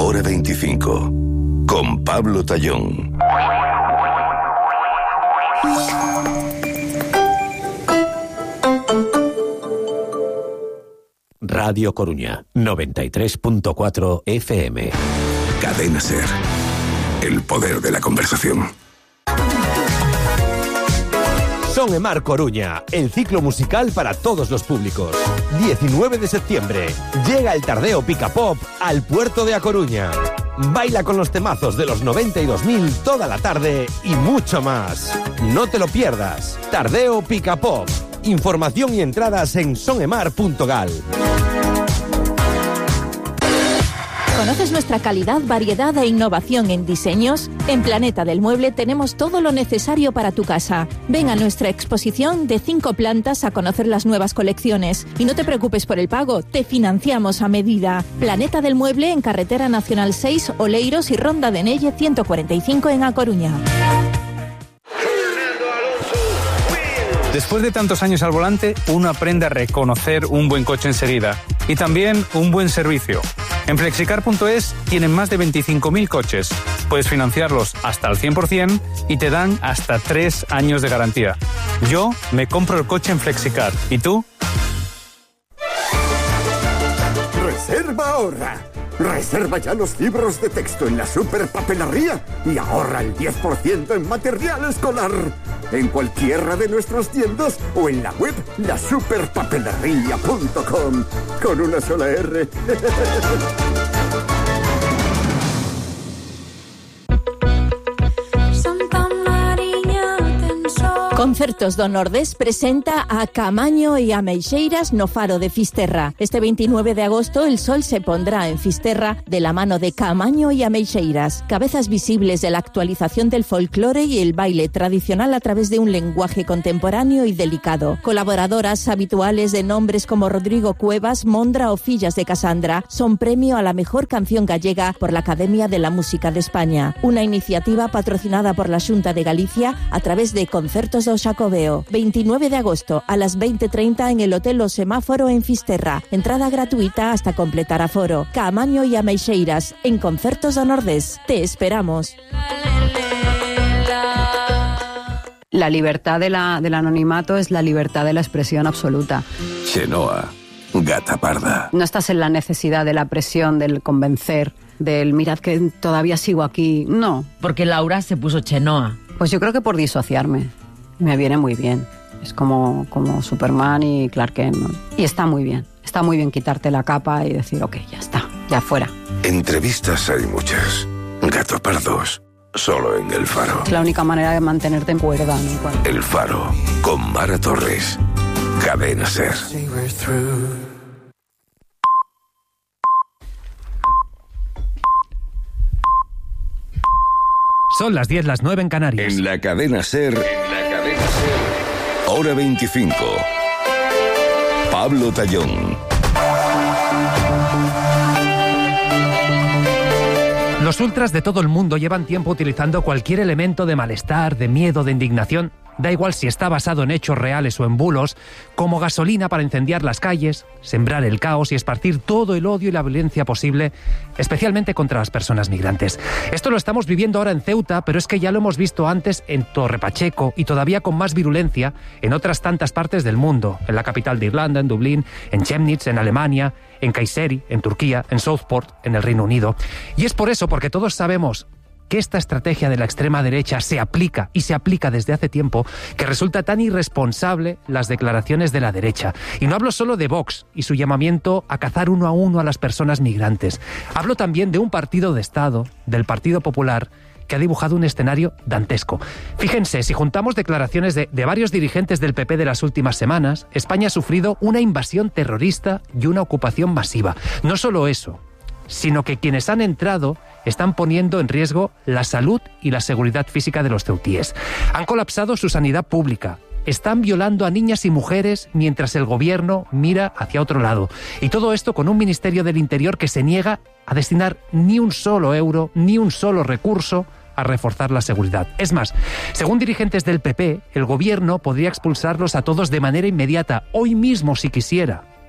Hora 25, con Pablo Tallón. Radio Coruña, 93.4 FM. Cadena SER. El poder de la conversación. Son Emar Coruña, el ciclo musical para todos los públicos. 19 de septiembre, llega el Tardeo Pica Pop al puerto de A Coruña. Baila con los temazos de los 92.000 toda la tarde y mucho más. No te lo pierdas. Tardeo Pica Pop. Información y entradas en sonemar.gal. ¿Conoces nuestra calidad, variedad e innovación en diseños? En Planeta del Mueble tenemos todo lo necesario para tu casa. Ven a nuestra exposición de 5 plantas a conocer las nuevas colecciones. Y no te preocupes por el pago, te financiamos a medida. Planeta del Mueble en Carretera Nacional 6, Oleiros y Ronda de Nelle 145 en A Coruña. Después de tantos años al volante, uno aprende a reconocer un buen coche enseguida y también un buen servicio. En Flexicar.es tienen más de 25.000 coches. Puedes financiarlos hasta el 100% y te dan hasta 3 años de garantía. Yo me compro el coche en Flexicar. ¿Y tú? Reserva ahorra. Reserva ya los libros de texto en la Superpapelería y ahorra el 10% en material escolar. En cualquiera de nuestras tiendas o en la web lasuperpapelería.com. Con una sola R. Concertos do Nordés presenta a Caamaño y a Meixeiras no Faro de Fisterra. Este 29 de agosto el sol se pondrá en Fisterra de la mano de Caamaño y a Meixeiras, cabezas visibles de la actualización del folclore y el baile tradicional a través de un lenguaje contemporáneo y delicado. Colaboradoras habituales de nombres como Rodrigo Cuevas, Mondra o Fillas de Casandra son premio a la mejor canción gallega por la Academia de la Música de España. Una iniciativa patrocinada por la Xunta de Galicia a través de Concertos do Xacobeo. 29 de agosto a las 20:30 en el Hotel O Semáforo en Fisterra. Entrada gratuita hasta completar aforo. Caamaño y a Meixeiras en Concertos do Nordés. Te esperamos. La libertad del anonimato es la libertad de la expresión absoluta. Chenoa, gata parda. No estás en la necesidad de la presión, del convencer, del mirad que todavía sigo aquí. No. Porque Laura se puso Chenoa. Pues yo creo que por disociarme. Me viene muy bien. Es como Superman y Clark Kent, ¿no? Y está muy bien. Está muy bien quitarte la capa y decir, ok, ya está, ya fuera. Entrevistas hay muchas. Gato pardos, solo en El Faro. Es la única manera de mantenerte en cuerda, ¿no? El Faro, con Mara Torres. Cadena SER. Son las 10, las 9 en Canarias. En la Cadena SER. Hora 25. Pablo Tallón. Los ultras de todo el mundo llevan tiempo utilizando cualquier elemento de malestar, de miedo, de indignación, da igual si está basado en hechos reales o en bulos, como gasolina para incendiar las calles, sembrar el caos y esparcir todo el odio y la violencia posible, especialmente contra las personas migrantes. Esto lo estamos viviendo ahora en Ceuta, pero es que ya lo hemos visto antes en Torre Pacheco y todavía con más virulencia en otras tantas partes del mundo, en la capital de Irlanda, en Dublín, en Chemnitz, en Alemania, en Kayseri, en Turquía, en Southport, en el Reino Unido. Y es por eso, porque todos sabemos que esta estrategia de la extrema derecha se aplica y se aplica desde hace tiempo, que resulta tan irresponsable las declaraciones de la derecha. Y no hablo solo de Vox y su llamamiento a cazar uno a uno a las personas migrantes. Hablo también de un partido de Estado, del Partido Popular, que ha dibujado un escenario dantesco. Fíjense, si juntamos declaraciones de varios dirigentes del PP de las últimas semanas, España ha sufrido una invasión terrorista y una ocupación masiva. No solo eso, sino que quienes han entrado están poniendo en riesgo la salud y la seguridad física de los ceutíes. Han colapsado su sanidad pública. Están violando a niñas y mujeres mientras el gobierno mira hacia otro lado. Y todo esto con un Ministerio del Interior que se niega a destinar ni un solo euro, ni un solo recurso a reforzar la seguridad. Es más, según dirigentes del PP, el gobierno podría expulsarlos a todos de manera inmediata, hoy mismo si quisiera.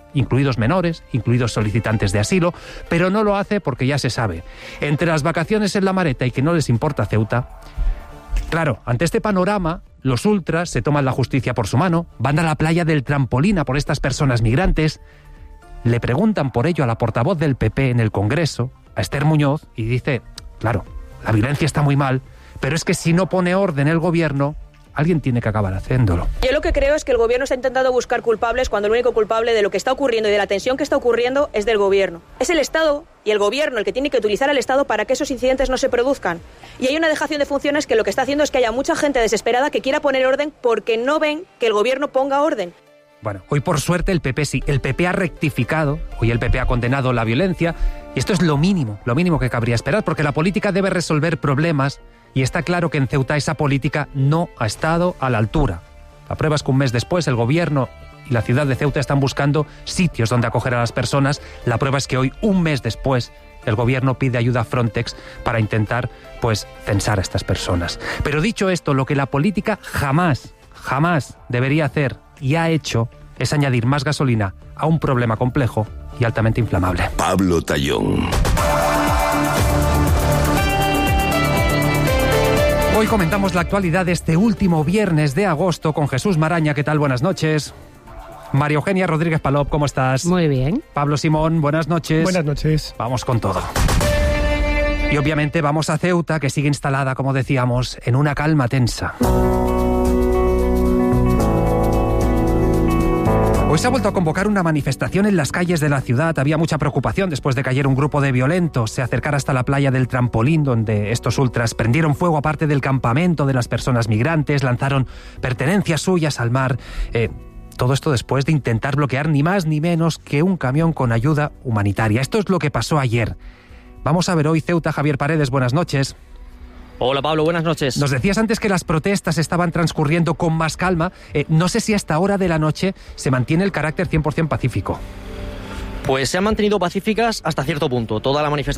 incluidos menores, incluidos solicitantes de asilo, pero no lo hace porque ya se sabe. Entre las vacaciones en La Mareta y que no les importa Ceuta, claro, ante este panorama, los ultras se toman la justicia por su mano, van a la playa del Trampolín a por estas personas migrantes, le preguntan por ello a la portavoz del PP en el Congreso, a Esther Muñoz, y dice, claro, la violencia está muy mal, pero es que si no pone orden el gobierno, alguien tiene que acabar haciéndolo. Yo lo que creo es que el gobierno está intentando buscar culpables cuando el único culpable de lo que está ocurriendo y de la tensión que está ocurriendo es del gobierno. Es el Estado y el gobierno el que tiene que utilizar al Estado para que esos incidentes no se produzcan. Y hay una dejación de funciones que lo que está haciendo es que haya mucha gente desesperada que quiera poner orden porque no ven que el gobierno ponga orden. Bueno, hoy por suerte el PP sí, el PP ha rectificado, hoy el PP ha condenado la violencia, y esto es lo mínimo que cabría esperar, porque la política debe resolver problemas, y está claro que en Ceuta esa política no ha estado a la altura. La prueba es que un mes después el gobierno y la ciudad de Ceuta están buscando sitios donde acoger a las personas. La prueba es que hoy, un mes después, el gobierno pide ayuda a Frontex para intentar, censar a estas personas. Pero dicho esto, lo que la política jamás debería hacer y ha hecho es añadir más gasolina a un problema complejo y altamente inflamable. Pablo Tallón. Hoy comentamos la actualidad de este último viernes de agosto con Jesús Maraña. ¿Qué tal? Buenas noches. María Eugenia Rodríguez Palop, ¿cómo estás? Muy bien. Pablo Simón, buenas noches. Buenas noches. Vamos con todo. Y obviamente vamos a Ceuta, que sigue instalada, como decíamos, en una calma tensa. Hoy se ha vuelto a convocar una manifestación en las calles de la ciudad. Había mucha preocupación después de que ayer un grupo de violentos se acercara hasta la playa del Trampolín, donde estos ultras prendieron fuego a parte del campamento de las personas migrantes, lanzaron pertenencias suyas al mar. Todo esto después de intentar bloquear ni más ni menos que un camión con ayuda humanitaria. Esto es lo que pasó ayer. Vamos a ver hoy Ceuta. Javier Paredes, buenas noches. Hola Pablo, buenas noches. Nos decías antes que las protestas estaban transcurriendo con más calma. No sé si a esta hora de la noche se mantiene el carácter 100% pacífico. Pues se han mantenido pacíficas hasta cierto punto. Toda la manifestación